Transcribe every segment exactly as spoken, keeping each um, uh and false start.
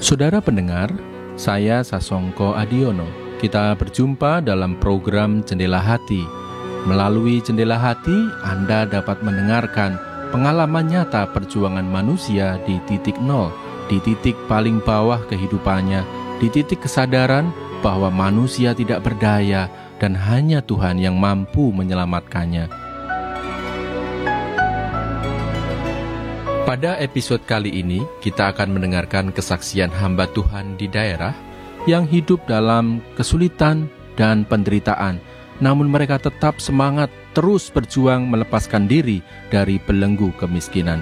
Saudara pendengar, saya Sasongko Adiono. Kita berjumpa dalam program Jendela Hati. Melalui Jendela Hati, Anda dapat mendengarkan pengalaman nyata perjuangan manusia di titik nol, di titik paling bawah kehidupannya, di titik kesadaran bahwa manusia tidak berdaya dan hanya Tuhan yang mampu menyelamatkannya. Pada episode kali ini, kita akan mendengarkan kesaksian hamba Tuhan di daerah yang hidup dalam kesulitan dan penderitaan, namun mereka tetap semangat terus berjuang melepaskan diri dari belenggu kemiskinan.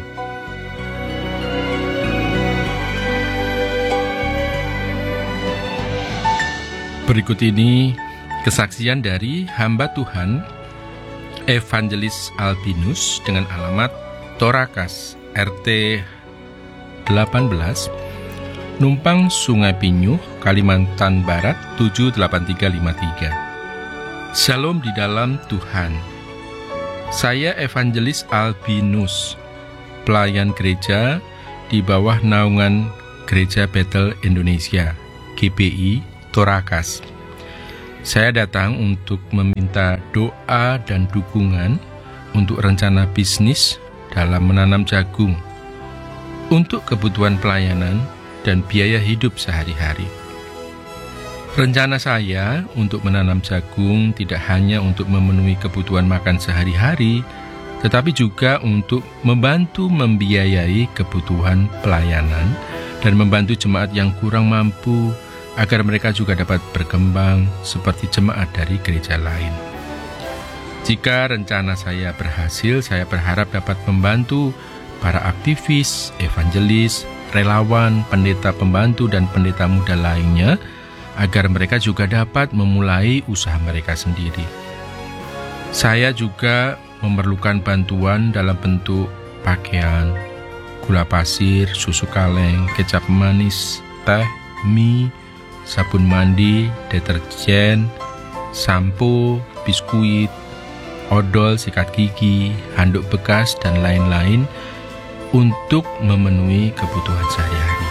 Berikut ini kesaksian dari hamba Tuhan Evangelis Albinus dengan alamat Torakas, R T delapan belas, Numpang Sungai Pinyuh, Kalimantan Barat tujuh delapan tiga lima tiga. Shalom di dalam Tuhan. Saya Evangelis Albinus, pelayan gereja di bawah naungan Gereja Bethel Indonesia, G B I Torakas. Saya datang untuk meminta doa dan dukungan untuk rencana bisnis dalam menanam jagung, untuk kebutuhan pelayanan dan biaya hidup sehari-hari. Rencana saya untuk menanam jagung tidak hanya untuk memenuhi kebutuhan makan sehari-hari, tetapi juga untuk membantu membiayai kebutuhan pelayanan dan membantu jemaat yang kurang mampu agar mereka juga dapat berkembang seperti jemaat dari gereja lain. Jika rencana saya berhasil, saya berharap dapat membantu para aktivis, evangelis, relawan, pendeta pembantu, dan pendeta muda lainnya agar mereka juga dapat memulai usaha mereka sendiri. Saya juga memerlukan bantuan dalam bentuk pakaian, gula pasir, susu kaleng, kecap manis, teh, mie, sabun mandi, deterjen, sampo, biskuit, odol, sikat gigi, handuk bekas, dan lain-lain untuk memenuhi kebutuhan sehari-hari.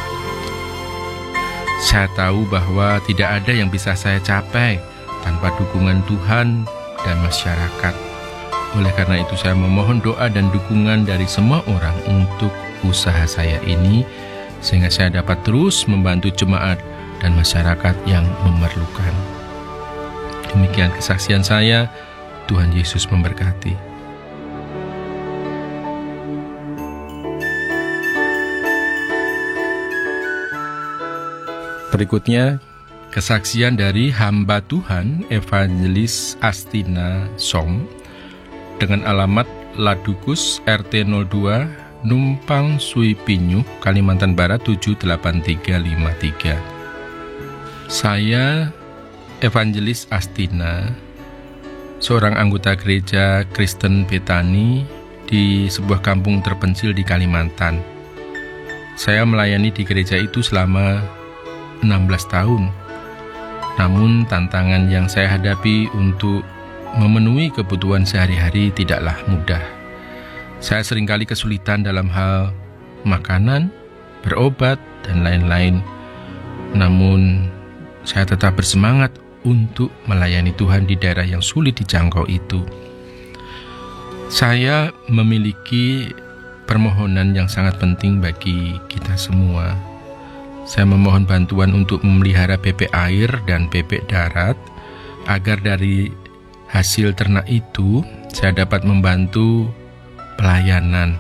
Saya tahu bahwa tidak ada yang bisa saya capai tanpa dukungan Tuhan dan masyarakat. Oleh karena itu saya memohon doa dan dukungan dari semua orang untuk usaha saya ini, sehingga saya dapat terus membantu jemaat dan masyarakat yang memerlukan. Demikian kesaksian saya. Tuhan Yesus memberkati. Berikutnya, kesaksian dari hamba Tuhan Evangelis Astina Som dengan alamat Ladukus, R T nol dua, Numpang Sui Pinyuh, Kalimantan Barat tujuh delapan tiga lima tiga. Saya Evangelis Astina, seorang anggota gereja Kristen Betani di sebuah kampung terpencil di Kalimantan. Saya melayani di gereja itu selama enam belas tahun. Namun tantangan yang saya hadapi untuk memenuhi kebutuhan sehari-hari tidaklah mudah. Saya seringkali kesulitan dalam hal makanan, berobat, dan lain-lain. Namun saya tetap bersemangat untuk melayani Tuhan di daerah yang sulit dijangkau itu. Saya memiliki permohonan yang sangat penting bagi kita semua. Saya memohon bantuan untuk memelihara bebek air dan bebek darat, agar dari hasil ternak itu saya dapat membantu pelayanan.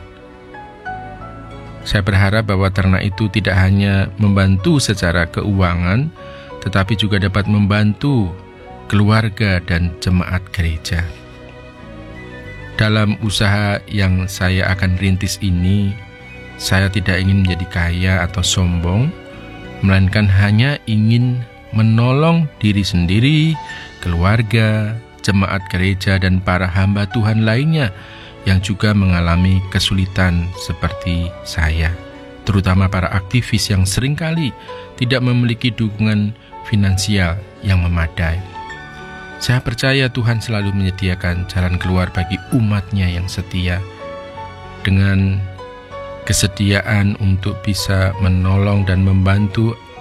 Saya berharap bahwa ternak itu tidak hanya membantu secara keuangan, tetapi juga dapat membantu keluarga dan jemaat gereja. Dalam usaha yang saya akan rintis ini, saya tidak ingin menjadi kaya atau sombong, melainkan hanya ingin menolong diri sendiri, keluarga, jemaat gereja, dan para hamba Tuhan lainnya yang juga mengalami kesulitan seperti saya, terutama para aktivis yang seringkali tidak memiliki dukungan finansial yang memadai. Saya percaya Tuhan selalu menyediakan jalan keluar bagi umat-Nya yang setia. Dengan kesediaan untuk bisa menolong dan membantu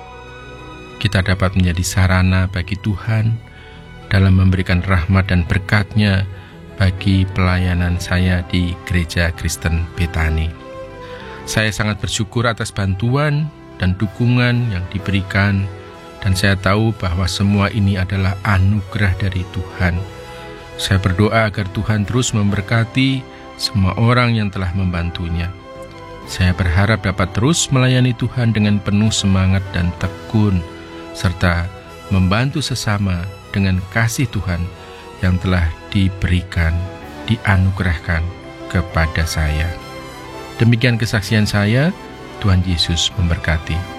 kita dapat menjadi sarana bagi Tuhan dalam memberikan rahmat dan berkat-Nya bagi pelayanan saya di Gereja Kristen Betani. Saya sangat bersyukur atas bantuan dan dukungan yang diberikan, dan saya tahu bahwa semua ini adalah anugerah dari Tuhan. Saya berdoa agar Tuhan terus memberkati semua orang yang telah membantunya. Saya berharap dapat terus melayani Tuhan dengan penuh semangat dan tekun, serta membantu sesama dengan kasih Tuhan yang telah diberikan, dianugerahkan kepada saya. Demikian kesaksian saya. Tuhan Yesus memberkati.